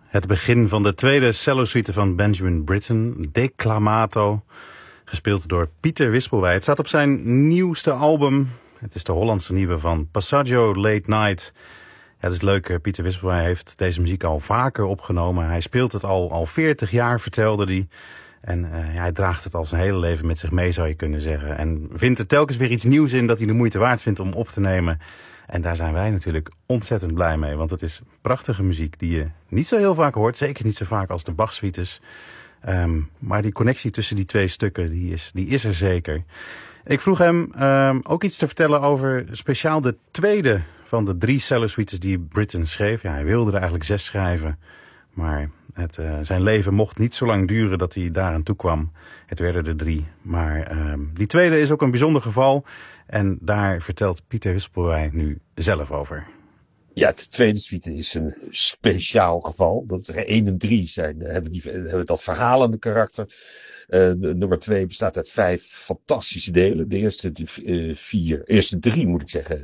Het begin van de tweede cello-suite van Benjamin Britten, Declamato, gespeeld door Pieter Wispelwey. Het staat op zijn nieuwste album. Het is de Hollandse nieuwe van Passaggio Late Night. Ja, het is leuk, Pieter Wispelwey heeft deze muziek al vaker opgenomen. Hij speelt het al 40 jaar, vertelde hij. En hij draagt het al zijn hele leven met zich mee, zou je kunnen zeggen. En vindt er telkens weer iets nieuws in dat hij de moeite waard vindt om op te nemen. En daar zijn wij natuurlijk ontzettend blij mee. Want het is prachtige muziek die je niet zo heel vaak hoort. Zeker niet zo vaak als de Bach-suites. Maar die connectie tussen die twee stukken, die is er zeker. Ik vroeg hem ook iets te vertellen over speciaal de tweede van de 3 cello-suites die Britten schreef. Ja, hij wilde er eigenlijk 6 schrijven. Maar zijn leven mocht niet zo lang duren dat hij daaraan toe kwam. Het werden er 3. Maar die tweede is ook een bijzonder geval. En daar vertelt Pieter Wispelwey nu zelf over. Ja, de tweede suite is een speciaal geval. Dat er 1 en 3 hebben dat verhalende karakter. De nummer 2 bestaat uit 5 fantastische delen. De eerste 3 moet ik zeggen,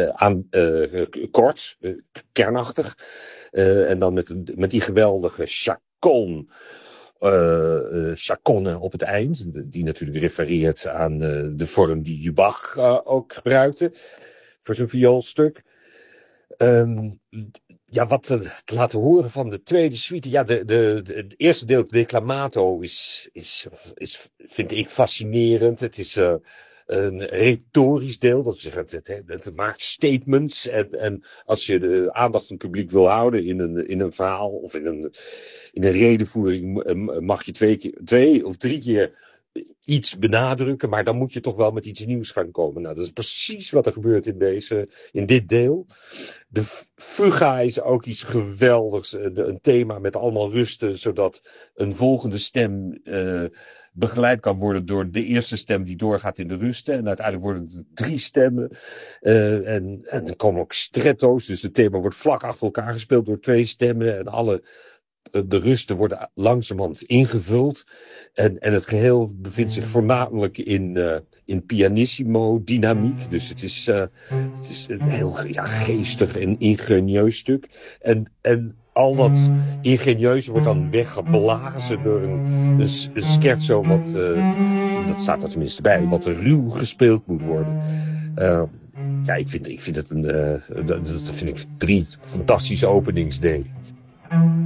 kort, kernachtig. En dan met die geweldige chaconne op het eind. Die natuurlijk refereert aan de vorm die Bach ook gebruikte voor zijn vioolstuk. Wat te laten horen van de tweede suite. Ja, het eerste deel, Declamato, is vind ik fascinerend. Het is een retorisch deel. Dat is, het maakt statements. En als je de aandacht van het publiek wil houden in een verhaal of in een redenvoering, mag je 2 of 3 keer iets benadrukken, maar dan moet je toch wel met iets nieuws gaan komen. Nou, dat is precies wat er gebeurt in dit deel. De fuga is ook iets geweldigs. Een thema met allemaal rusten, zodat een volgende stem begeleid kan worden door de eerste stem die doorgaat in de rusten. En uiteindelijk worden het 3 stemmen. En er komen ook stretto's, dus het thema wordt vlak achter elkaar gespeeld door 2 stemmen. En de rusten worden langzamerhand ingevuld. En het geheel bevindt zich voornamelijk in pianissimo dynamiek. Dus het is een heel geestig en ingenieus stuk. En al dat ingenieuze wordt dan weggeblazen door een scherzo dat staat er tenminste bij, wat er ruw gespeeld moet worden. Ik vind het dat vind ik 3 fantastische openingsdelen.